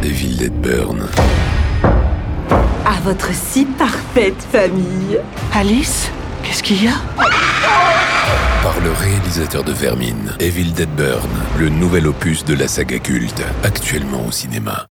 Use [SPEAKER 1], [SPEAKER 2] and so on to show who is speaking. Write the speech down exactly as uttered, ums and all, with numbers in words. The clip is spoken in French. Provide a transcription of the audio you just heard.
[SPEAKER 1] Evil Dead Burn.
[SPEAKER 2] À votre si parfaite famille.
[SPEAKER 3] Alice, qu'est-ce qu'il y a?
[SPEAKER 1] Par le réalisateur de Vermine, Evil Dead Burn, le nouvel opus de la saga culte, actuellement au cinéma.